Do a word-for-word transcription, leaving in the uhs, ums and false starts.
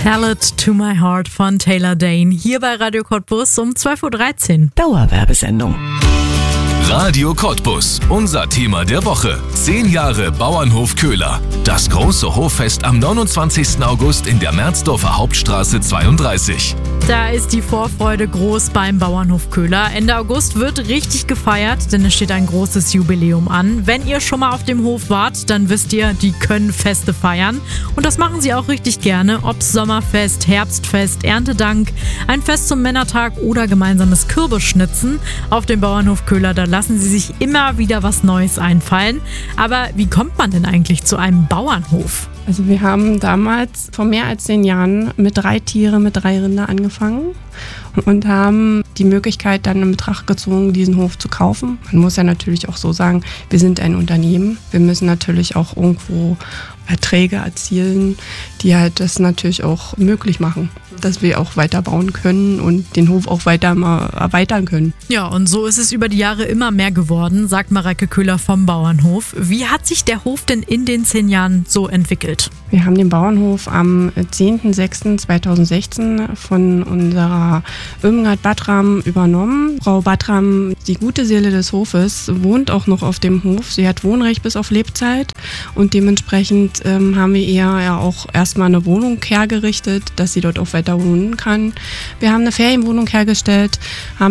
Ballad to My Heart von Taylor Dayne. Hier bei Radio Cottbus um zwölf Uhr dreizehn. Dauerwerbesendung. Radio Cottbus, unser Thema der Woche. Zehn Jahre Bauernhof Köhler. Das große Hoffest am neunundzwanzigsten August in der Merzdorfer Hauptstraße zweiunddreißig. Da ist die Vorfreude groß beim Bauernhof Köhler. Ende August wird richtig gefeiert, denn es steht ein großes Jubiläum an. Wenn ihr schon mal auf dem Hof wart, dann wisst ihr, die können Feste feiern. Und das machen sie auch richtig gerne. Ob's Sommerfest, Herbstfest, Erntedank, ein Fest zum Männertag oder gemeinsames Kürbisschnitzen. Auf dem Bauernhof Köhler, da lassen sie sich immer wieder was Neues einfallen. Aber wie kommt man denn eigentlich zu einem Bauernhof? Also wir haben damals vor mehr als zehn Jahren mit drei Tiere, mit drei Rinder angefangen und haben die Möglichkeit dann in Betracht gezogen, diesen Hof zu kaufen. Man muss ja natürlich auch so sagen, wir sind ein Unternehmen. Wir müssen natürlich auch irgendwo Erträge erzielen, die halt das natürlich auch möglich machen, dass wir auch weiter bauen können und den Hof auch weiter mal erweitern können. Ja, und so ist es über die Jahre immer mehr geworden, sagt Mareike Köhler vom Bauernhof. Wie hat sich der Hof denn in den zehn Jahren so entwickelt? Wir haben den Bauernhof am zehnten sechsten zweitausendsechzehn von unserer Irmgard Battram übernommen. Frau Battram, die gute Seele des Hofes, wohnt auch noch auf dem Hof. Sie hat Wohnrecht bis auf Lebzeit und dementsprechend ähm, haben wir ihr ja auch erstmal eine Wohnung hergerichtet, dass sie dort auch weiter wohnen kann. Wir haben eine Ferienwohnung hergestellt, haben